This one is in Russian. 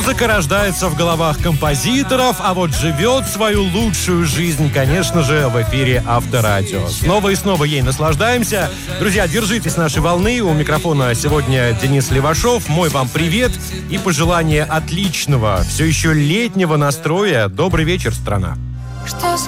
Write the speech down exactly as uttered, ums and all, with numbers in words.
Музыка рождается в головах композиторов, а вот живет свою лучшую жизнь, конечно же, в эфире Авторадио. Снова и снова ей наслаждаемся. Друзья, держитесь нашей волны. У микрофона сегодня Денис Левашов. Мой вам привет и пожелание отличного, все еще летнего настроя. Добрый вечер, страна.